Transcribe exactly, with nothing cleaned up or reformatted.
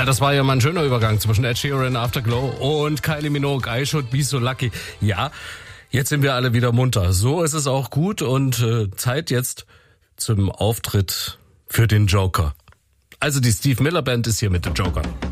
Na, das war ja mal ein schöner Übergang zwischen Ed Sheeran, Afterglow und Kylie Minogue, I Should Be So Lucky. Ja, jetzt sind wir alle wieder munter. So ist es auch gut und äh, Zeit jetzt zum Auftritt für den Joker. Also die Steve Miller Band ist hier mit The Joker.